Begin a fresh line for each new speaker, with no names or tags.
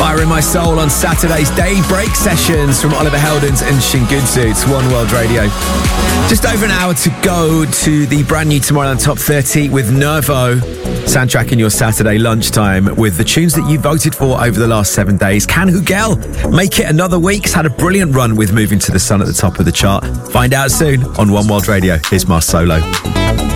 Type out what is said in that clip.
Fire in My Soul on Saturday's Daybreak sessions from Oliver Heldens and Shingutsu. It's One World Radio. Just over an hour to go to the brand new Tomorrowland Top 30 with Nervo. Soundtracking your Saturday lunchtime with the tunes that you voted for over the last 7 days. Can Hugel make it another week? He's had a brilliant run with Moving to the Sun at the top of the chart. Find out soon on One World Radio. Here's Mars Solo.